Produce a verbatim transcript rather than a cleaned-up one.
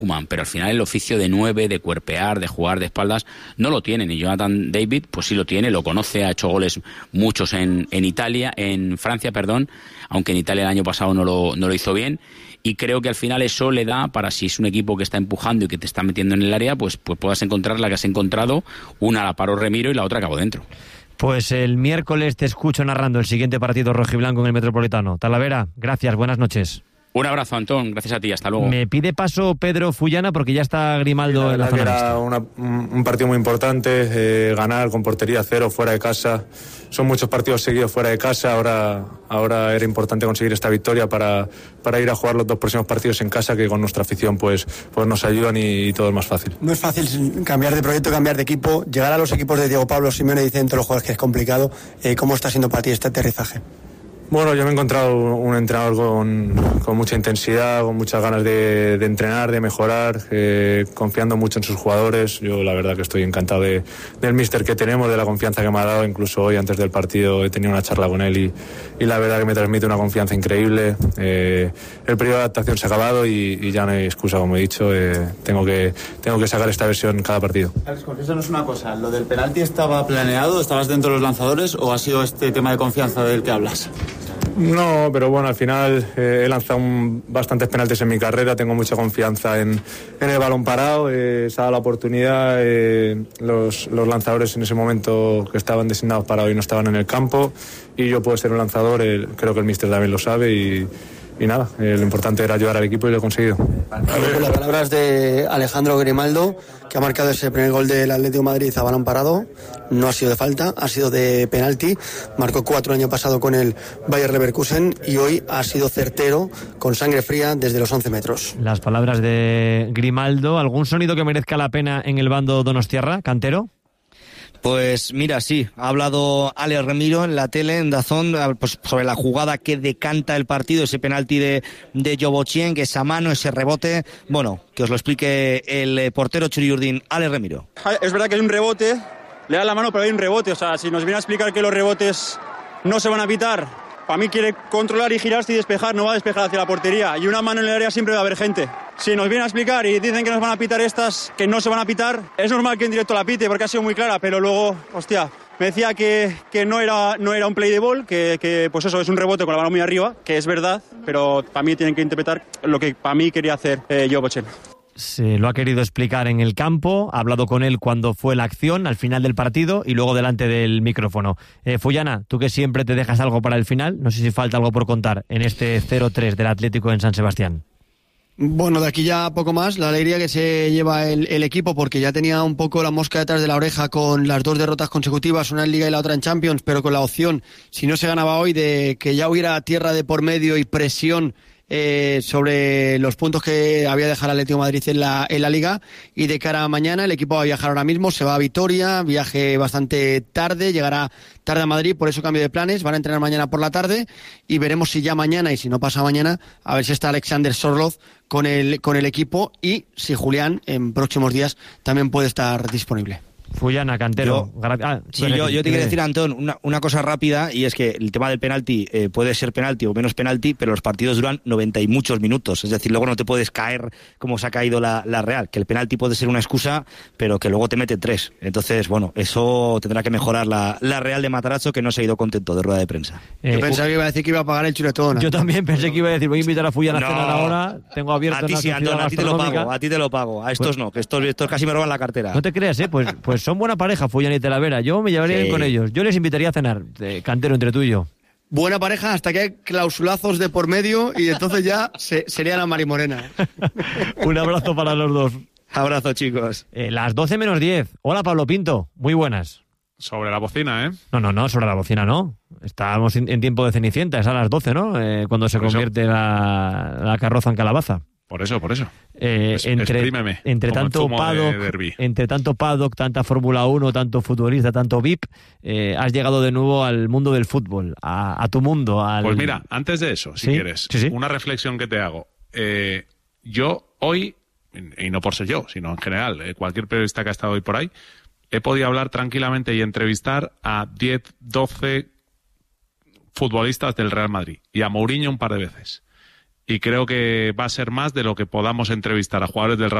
Koeman, pero al final el oficio de nueve, de cuerpear, de jugar de espaldas, no lo tienen, y Jonathan David pues sí lo tiene, lo conoce, ha hecho goles muchos en, en Italia, en Francia, perdón, aunque en Italia el año pasado no lo, no lo hizo bien, y creo que al final eso le da para, si es un equipo que está empujando y que te está metiendo en el área, pues, pues puedas encontrar la que has encontrado, una la paró Remiro y la otra acabó dentro. Pues el miércoles te escucho narrando el siguiente partido rojiblanco en el Metropolitano. Talavera, gracias, buenas noches. Un abrazo, Antón, gracias a ti, hasta luego. Me pide paso Pedro Fullana porque ya está Grimaldo sí, en la zona. Era una, un partido muy importante, eh, ganar con portería cero fuera de casa. Son muchos partidos seguidos fuera de casa, ahora, ahora era importante conseguir esta victoria para, para ir a jugar los dos próximos partidos en casa, que con nuestra afición pues, pues nos ayudan y, y todo es más fácil. No es fácil cambiar de proyecto, cambiar de equipo, llegar a los equipos de Diego Pablo Simeone, dicen todos los jugadores que es complicado. Eh, ¿Cómo está siendo para ti este aterrizaje? Bueno, yo me he encontrado un entrenador con, con mucha intensidad, con muchas ganas de, de entrenar, de mejorar, eh, confiando mucho en sus jugadores. Yo la verdad que estoy encantado de, del míster que tenemos, de la confianza que me ha dado. Incluso hoy antes del partido he tenido una charla con él y, y la verdad que me transmite una confianza increíble. Eh, el periodo de adaptación se ha acabado y, y ya no hay excusa, como he dicho. Eh, tengo que, tengo que sacar esta versión cada partido. Alex, confiésanos una cosa, ¿lo del penalti estaba planeado? ¿Estabas dentro de los lanzadores o ha sido este tema de confianza del que hablas? No, pero bueno, al final eh, he lanzado un, bastantes penaltis en mi carrera, tengo mucha confianza en, en el balón parado, eh, se ha dado la oportunidad, eh, los, los lanzadores en ese momento que estaban designados para hoy no estaban en el campo y yo puedo ser un lanzador, eh, creo que el míster también lo sabe y, y nada, eh, lo importante era ayudar al equipo y lo he conseguido. Las palabras de Alejandro Grimaldo, que ha marcado ese primer gol del Atlético de Madrid a balón parado, no ha sido de falta, ha sido de penalti, marcó cuatro el año pasado con el Bayer Leverkusen y hoy ha sido certero, con sangre fría desde los once metros. Las palabras de Grimaldo, ¿algún sonido que merezca la pena en el bando donostiarra, Cantero? Pues mira, sí, ha hablado Ale Remiro en la tele, en Dazón, pues sobre la jugada que decanta el partido, ese penalti de, de Jobochien, que esa mano, ese rebote. Bueno, que os lo explique el portero Txuri-Urdin, Ale Remiro. Es verdad que hay un rebote, le da la mano, pero hay un rebote. O sea, si nos viene a explicar que los rebotes no se van a pitar, para mí quiere controlar y girarse y despejar, no va a despejar hacia la portería. Y una mano en el área siempre va a haber gente. Si nos viene a explicar y dicen que nos van a pitar estas, que no se van a pitar, es normal que en directo la pite porque ha sido muy clara, pero luego, hostia, me decía que, que no, era, no era un play de ball, que, que pues eso, es un rebote con la mano muy arriba, que es verdad, pero para mí tienen que interpretar lo que para mí quería hacer eh, Jobochien. Se lo ha querido explicar en el campo, ha hablado con él cuando fue la acción, al final del partido y luego delante del micrófono. Eh, Fullana, tú que siempre te dejas algo para el final, no sé si falta algo por contar en este cero tres del Atlético en San Sebastián. Bueno, de aquí ya poco más, la alegría que se lleva el, el equipo, porque ya tenía un poco la mosca detrás de la oreja con las dos derrotas consecutivas, una en Liga y la otra en Champions, pero con la opción, si no se ganaba hoy, de que ya hubiera tierra de por medio y presión Eh, sobre los puntos que había dejado el Atlético de Madrid en la, en la Liga, y de cara a mañana el equipo va a viajar ahora mismo, se va a Vitoria, viaje bastante tarde, llegará tarde a Madrid, por eso cambio de planes, van a entrenar mañana por la tarde y veremos si ya mañana y si no pasa mañana, a ver si está Alexander Sorloz con el, con el equipo y si Julián en próximos días también puede estar disponible. Fullana, Cantero. Yo, ah, sí, yo, yo te quiero decir, Antón, una, una cosa rápida, y es que el tema del penalti eh, puede ser penalti o menos penalti, pero los partidos duran noventa y muchos minutos. Es decir, luego no te puedes caer como se ha caído la, la Real, que el penalti puede ser una excusa, pero que luego te mete tres. Entonces, bueno, eso tendrá que mejorar la, la Real de Matarazzo, que no se ha ido contento de rueda de prensa. Eh, yo pensaba que iba a decir que iba a pagar el chuletón. Yo también pensé que iba a decir, voy a invitar a Fullana no, a cenar ahora, tengo abierto. A ti sí, Antón, a ti te lo pago, a ti te lo pago. A estos pues, no, que estos, estos casi me roban la cartera. No te creas, ¿eh? Pues, pues son buena pareja, Fullana y Talavera. Yo me llevaría sí. bien con ellos. Yo les invitaría a cenar, eh, Cantero, entre tú y yo. Buena pareja hasta que hay clausulazos de por medio y entonces ya se, sería la Mari Morena. Un abrazo para los dos. Abrazo, chicos. Eh, las doce menos diez. Hola, Pablo Pinto. Muy buenas. Sobre la bocina, ¿eh? No, no, no, sobre la bocina no. Estábamos en, en tiempo de Cenicienta, es a las doce, ¿no? Eh, cuando se por convierte la, la carroza en calabaza. Por eso, por eso. Eh, es, entre, entre, tanto paddock, entre tanto paddock, tanta Fórmula uno, tanto futbolista, tanto V I P, eh, has llegado de nuevo al mundo del fútbol, a, a tu mundo. Al... Pues mira, antes de eso, si ¿Sí? quieres, sí, sí. una reflexión que te hago. Eh, yo hoy, y no por ser yo, sino en general, eh, cualquier periodista que ha estado hoy por ahí, he podido hablar tranquilamente y entrevistar a diez, doce futbolistas del Real Madrid y a Mourinho un par de veces. y creo que va a ser más de lo que podamos entrevistar a jugadores del Real